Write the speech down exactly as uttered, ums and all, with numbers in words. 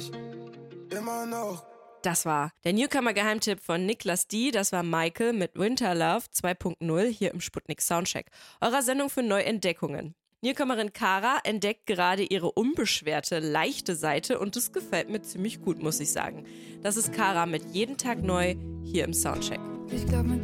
ich immer noch. Das war der Newcomer-Geheimtipp von Niklas D. Das war Michael mit Winter Love zwei Punkt null hier im Sputnik Soundcheck, eurer Sendung für Neuentdeckungen. Newcomerin Kara entdeckt gerade ihre unbeschwerte, leichte Seite und das gefällt mir ziemlich gut, muss ich sagen. Das ist Kara mit Jeden Tag neu hier im Soundcheck. Ich glaub, mit